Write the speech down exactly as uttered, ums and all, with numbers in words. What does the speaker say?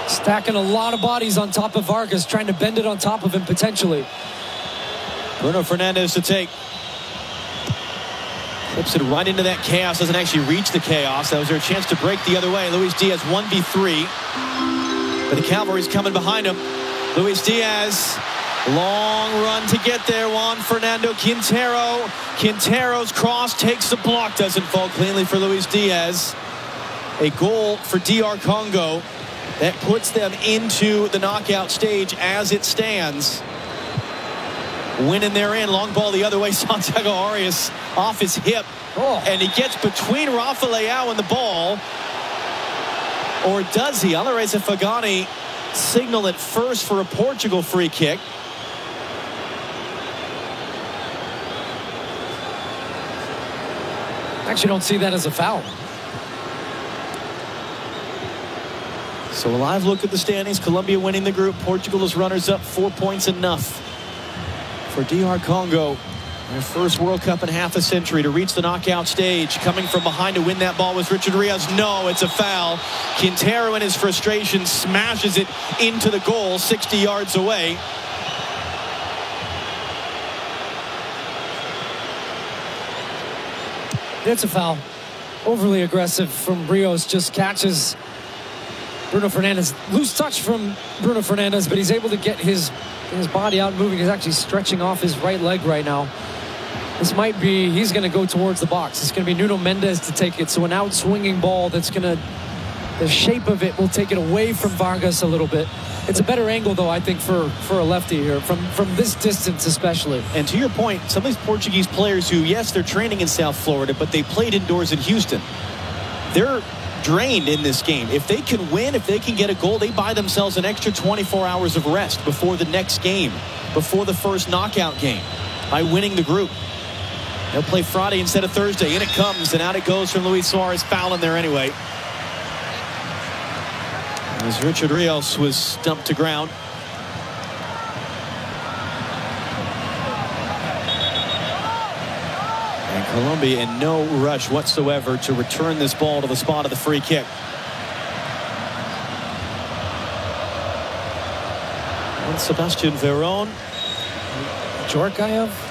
Stacking a lot of bodies on top of Vargas, trying to bend it on top of him potentially. Bruno Fernandes to take. Flips it right into that chaos. Doesn't actually reach the chaos. That was their chance to break the other way. Luis Diaz one v three. But the cavalry's coming behind him. Luis Diaz. Long run to get there. Juan Fernando Quintero. Quintero's cross takes the block. Doesn't fall cleanly for Luis Diaz. A goal for D R Congo. That puts them into the knockout stage as it stands. Winning their in. Long ball the other way. Santiago Arias off his hip. Oh. And he gets between Rafa Leao and the ball. Or does he? Alireza Fagani signal at first for a Portugal free kick. Actually don't see that as a foul. So a live look at the standings. Colombia winning the group. Portugal is runners up. Four points enough for D R Congo. Their first World Cup in half a century to reach the knockout stage. Coming from behind to win that ball was Richard Rios. No, it's a foul. Quintero in his frustration smashes it into the goal sixty yards away. It's a foul. Overly aggressive from Rios. Just catches Bruno Fernandes. Loose touch from Bruno Fernandes, but he's able to get his his body out moving. He's actually stretching off his right leg right now. This might be, he's going to go towards the box. It's going to be Nuno Mendes to take it. So an out swinging ball that's going to, the shape of it will take it away from Vargas a little bit. It's a better angle, though, I think, for, for a lefty here, from, from this distance especially. And to your point, some of these Portuguese players who, yes, they're training in South Florida, but they played indoors in Houston. They're drained in this game. If they can win, if they can get a goal, they buy themselves an extra twenty-four hours of rest before the next game, before the first knockout game, by winning the group. They'll play Friday instead of Thursday. In it comes, and out it goes from Luis Suarez. Foul in there anyway. As Richard Rios was dumped to ground. And Colombia in no rush whatsoever to return this ball to the spot of the free kick. And Sebastian Veron. Djorkaeff.